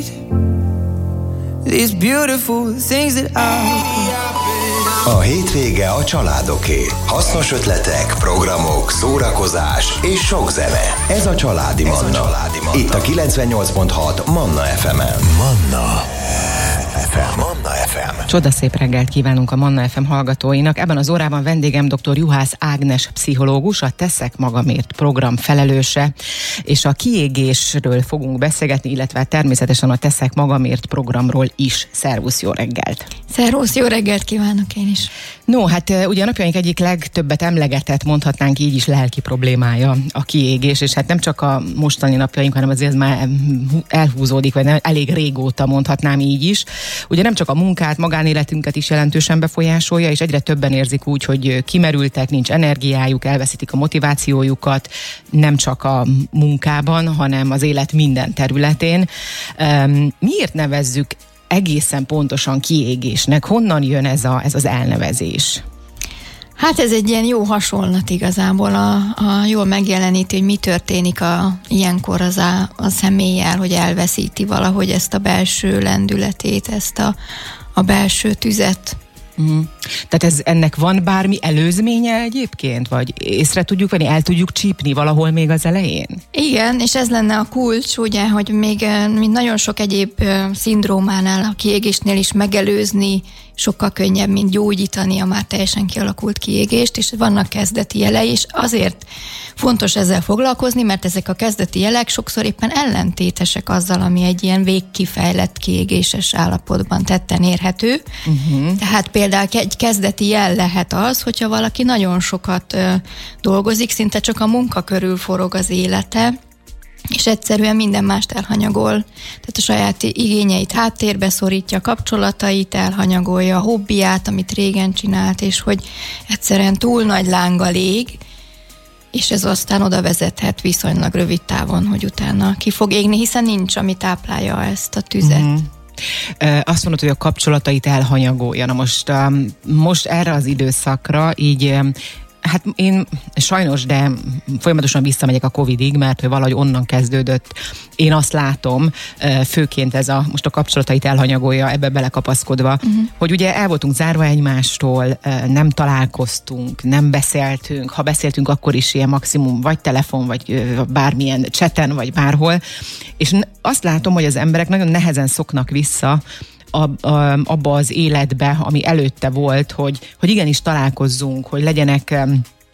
These beautiful things that A hétvége a családoké. Hasznos ötletek, programok, szórakozás és sok zene. Ez a Családi Manna. Itt a 98.6 Manna FM-en. Manna FM. Csodaszép reggelt kívánunk a Manna FM hallgatóinak. Ebben az órában vendégem dr. Juhász Ágnes pszichológus, a Teszek Magamért program felelőse, és a kiégésről fogunk beszélgetni, illetve természetesen a Teszek Magamért programról is. Szervusz, jó reggelt! Szervusz, jó reggelt kívánok én is! No, hát ugye a napjaink egyik legtöbbet emlegetett, mondhatnánk így is, lelki problémája a kiégés, és hát nem csak a mostani napjaink, hanem azért már elhúzódik, vagy nem, elég régóta mondhatnám így is. Ugye nem csak a munkát, magánéletünket is jelentősen befolyásolja, és egyre többen érzik úgy, hogy kimerültek, nincs energiájuk, elveszítik a motivációjukat, nem csak a munkában, hanem az élet minden területén. Miért nevezzük egészen pontosan kiégésnek? Honnan jön ez az elnevezés? Hát ez egy ilyen jó hasonlat igazából, jól megjeleníti, hogy mi történik ilyenkor a személlyel, hogy elveszíti valahogy ezt a belső lendületét, ezt a belső tüzet. Tehát ennek van bármi előzménye egyébként? Vagy észre tudjuk venni, el tudjuk csípni valahol még az elején? Igen, és ez lenne a kulcs, ugye, hogy még mint nagyon sok egyéb szindrómánál, a kiégésnél is megelőzni sokkal könnyebb, mint gyógyítani a már teljesen kialakult kiégést, és vannak kezdeti jelei, és azért fontos ezzel foglalkozni, mert ezek a kezdeti jelek sokszor éppen ellentétesek azzal, ami egy ilyen végkifejlett kiégéses állapotban tetten érhető. Tehát például egy kezdeti jel lehet az, hogyha valaki nagyon sokat dolgozik, szinte csak a munka körül forog az élete, és egyszerűen minden mást elhanyagol. Tehát a saját igényeit háttérbe szorítja, kapcsolatait elhanyagolja, a hobbiát, amit régen csinált, és hogy egyszerűen túl nagy lángal ég, és ez aztán oda vezethet viszonylag rövid távon, hogy utána ki fog égni, hiszen nincs, ami táplálja ezt a tüzet. Azt mondod, hogy a kapcsolatait elhanyagolja. Na most erre az időszakra így... Hát én sajnos, de folyamatosan visszamegyek a Covidig, mert hogy valahogy onnan kezdődött. Én azt látom, főként ez most a kapcsolatait elhanyagolja, ebbe belekapaszkodva, hogy ugye el voltunk zárva egymástól, nem találkoztunk, nem beszéltünk, ha beszéltünk, akkor is ilyen maximum vagy telefon, vagy bármilyen chaten, vagy bárhol. És azt látom, hogy az emberek nagyon nehezen szoknak vissza abba az életbe, ami előtte volt, hogy igenis találkozzunk, hogy legyenek